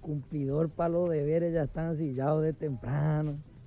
cumplidor para los deberes ya están sillados de temprano.